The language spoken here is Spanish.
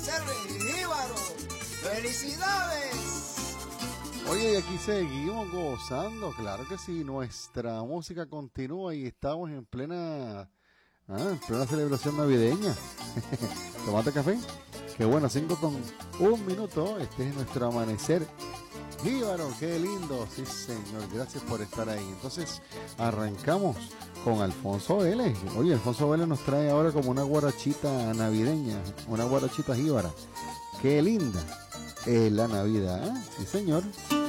Jíbaro, ¡felicidades! Oye, y aquí seguimos gozando, claro que sí, nuestra música continúa y estamos en plena celebración navideña. ¿Tomate café? Qué bueno, 5:01. Este es nuestro amanecer. Jíbaro, qué lindo, sí señor, gracias por estar ahí. Entonces, arrancamos con Alfonso Vélez. Oye, Alfonso Vélez nos trae ahora como una guarachita navideña, una guarachita jíbara. Qué linda es la Navidad, ¿eh? Sí señor.